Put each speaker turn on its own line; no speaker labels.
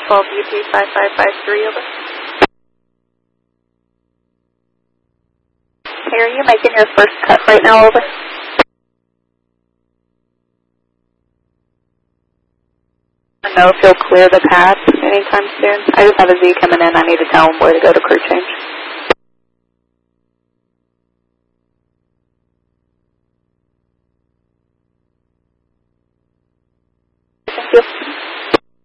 12 UP 5553, over. Hey, are you making your first cut right now, over? I don't know if you'll clear the path anytime soon. I just have a Z coming in. I need to tell him where to go to crew change. Thank you.